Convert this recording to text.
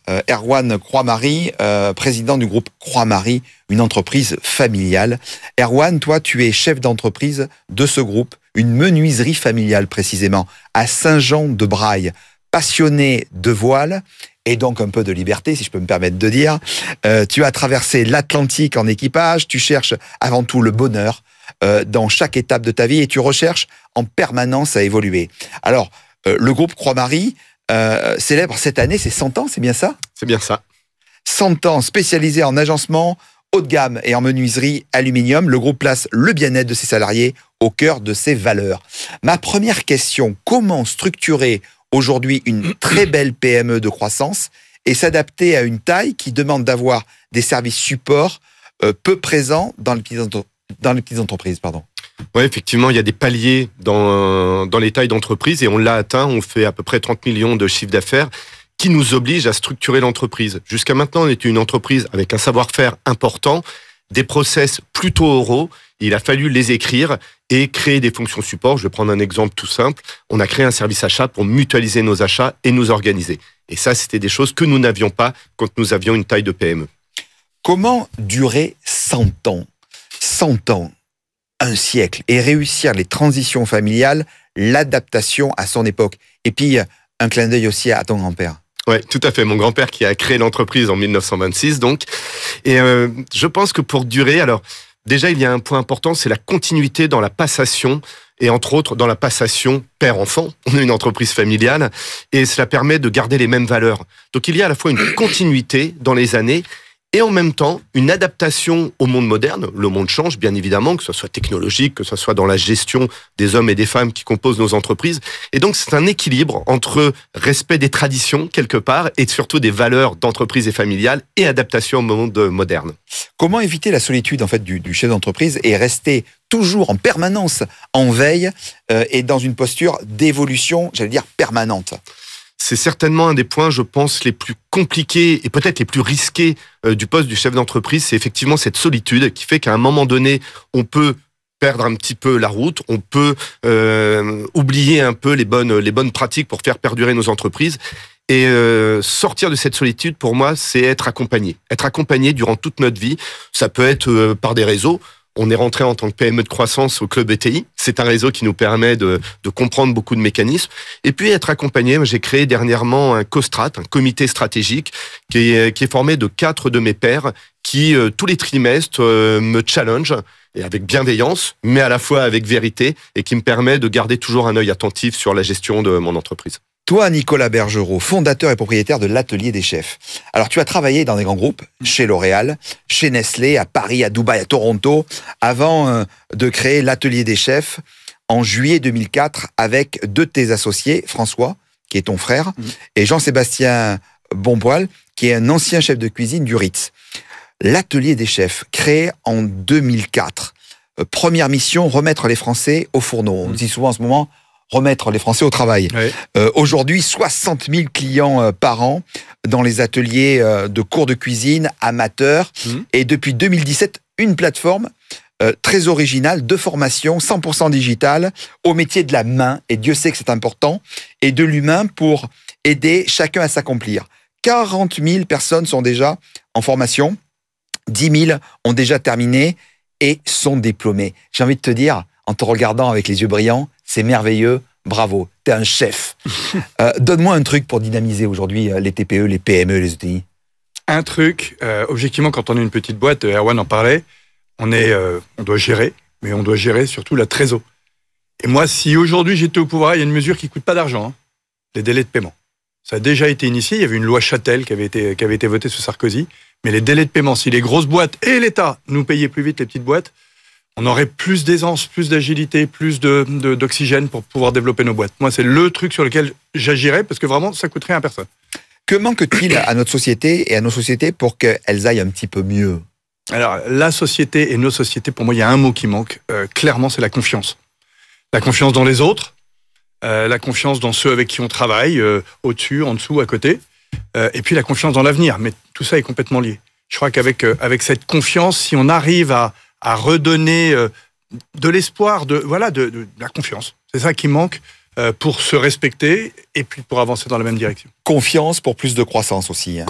Erwan Croix-Marie, président du groupe Croix-Marie, une entreprise familiale. Erwan, toi, tu es chef d'entreprise de ce groupe, une menuiserie familiale précisément, à Saint-Jean-de-Braille. Passionné de voile et donc un peu de liberté, si je peux me permettre de dire. Tu as traversé l'Atlantique en équipage, tu cherches avant tout le bonheur dans chaque étape de ta vie et tu recherches en permanence à évoluer. Alors, le groupe Croix-Marie célèbre cette année ses 100 ans, c'est bien ça ? C'est bien ça. 100 ans spécialisé en agencement haut de gamme et en menuiserie aluminium, le groupe place le bien-être de ses salariés au cœur de ses valeurs. Ma première question, comment structurer aujourd'hui une très belle PME de croissance et s'adapter à une taille qui demande d'avoir des services supports peu présents dans les petites entreprises, pardon. Oui, effectivement, il y a des paliers dans les tailles d'entreprise et on l'a atteint. On fait à peu près 30 millions de chiffre d'affaires qui nous oblige à structurer l'entreprise. Jusqu'à maintenant, on était une entreprise avec un savoir-faire important, des process plutôt oraux. Il a fallu les écrire et créer des fonctions support. Je vais prendre un exemple tout simple. On a créé un service achat pour mutualiser nos achats et nous organiser. Et ça, c'était des choses que nous n'avions pas quand nous avions une taille de PME. Comment durer 100 ans ? 100 ans, un siècle, et réussir les transitions familiales, l'adaptation à son époque. Et puis, un clin d'œil aussi à ton grand-père. Oui, tout à fait. Mon grand-père qui a créé l'entreprise en 1926, donc. Et je pense que pour durer, alors, déjà, il y a un point important, c'est la continuité dans la passation, et entre autres, dans la passation père-enfant. On est une entreprise familiale, et cela permet de garder les mêmes valeurs. Donc, il y a à la fois une continuité dans les années, et en même temps, une adaptation au monde moderne. Le monde change, bien évidemment, que ce soit technologique, que ce soit dans la gestion des hommes et des femmes qui composent nos entreprises. Et donc, c'est un équilibre entre respect des traditions, quelque part, et surtout des valeurs d'entreprise et familiale, et adaptation au monde moderne. Comment éviter la solitude, en fait, du chef d'entreprise et rester toujours en permanence en veille et dans une posture d'évolution, j'allais dire, permanente ? C'est certainement un des points, je pense, les plus compliqués et peut-être les plus risqués du poste du chef d'entreprise. C'est effectivement cette solitude qui fait qu'à un moment donné, on peut perdre un petit peu la route, on peut oublier un peu les bonnes pratiques pour faire perdurer nos entreprises. Et sortir de cette solitude, pour moi, c'est être accompagné. Être accompagné durant toute notre vie. Ça peut être par des réseaux. On est rentré en tant que PME de croissance au Club ETI. C'est un réseau qui nous permet de comprendre beaucoup de mécanismes. Et puis être accompagné, j'ai créé dernièrement un COSTRAT, un comité stratégique, qui est formé de 4 de mes pairs qui, tous les trimestres, me challenge, et avec bienveillance, mais à la fois avec vérité, et qui me permet de garder toujours un œil attentif sur la gestion de mon entreprise. Toi, Nicolas Bergerot, fondateur et propriétaire de l'Atelier des Chefs. Alors, tu as travaillé dans des grands groupes, chez L'Oréal, chez Nestlé, à Paris, à Dubaï, à Toronto, avant de créer l'Atelier des Chefs en juillet 2004 avec 2 de tes associés, François, qui est ton frère, et Jean-Sébastien Bonpoil, qui est un ancien chef de cuisine du Ritz. L'Atelier des Chefs, créé en 2004. Première mission, remettre les Français au fourneau. On dit souvent en ce moment, remettre les Français au travail. Oui. Aujourd'hui, 60 000 clients par an dans les ateliers de cours de cuisine amateurs. Et depuis 2017, une plateforme très originale de formation 100% digitale au métier de la main. Et Dieu sait que c'est important. Et de l'humain pour aider chacun à s'accomplir. 40 000 personnes sont déjà en formation. 10 000 ont déjà terminé et sont diplômés. J'ai envie de te dire, en te regardant avec les yeux brillants, c'est merveilleux, bravo, t'es un chef. Donne-moi un truc pour dynamiser aujourd'hui les TPE, les PME, les ETI. Un truc, objectivement, quand on est une petite boîte, Erwan en parlait, on doit gérer, mais on doit gérer surtout la trésor. Et moi, si aujourd'hui j'étais au pouvoir, il y a une mesure qui ne coûte pas d'argent, les délais de paiement. Ça a déjà été initié, il y avait une loi Châtel qui avait été votée sous Sarkozy, mais les délais de paiement, si les grosses boîtes et l'État nous payaient plus vite les petites boîtes, on aurait plus d'aisance, plus d'agilité, plus d'oxygène pour pouvoir développer nos boîtes. Moi, c'est le truc sur lequel j'agirais, parce que vraiment, ça coûte rien à personne. Que manque-t-il à notre société et à nos sociétés pour qu'elles aillent un petit peu mieux ? Alors, la société et nos sociétés, pour moi, il y a un mot qui manque. Clairement, c'est la confiance. La confiance dans les autres, la confiance dans ceux avec qui on travaille, au-dessus, en dessous, à côté, et puis la confiance dans l'avenir. Mais tout ça est complètement lié. Je crois qu'avec cette confiance, si on arrive à redonner de l'espoir, de la confiance. C'est ça qui manque pour se respecter et puis pour avancer dans la même direction. Confiance pour plus de croissance aussi.